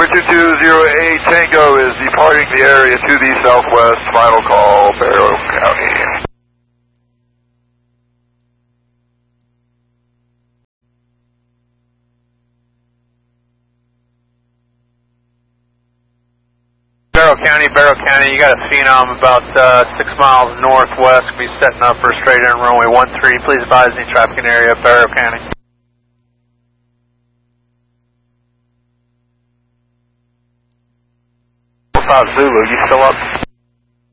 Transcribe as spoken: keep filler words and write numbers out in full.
two two zero eight Tango is departing the area to the southwest. Final call, Barrow County. Barrow County, Barrow County, you got a Phenom about uh, six miles northwest. Be setting up for straight in runway one three. Please advise any traffic in area, Barrow County. Zulu, you still up?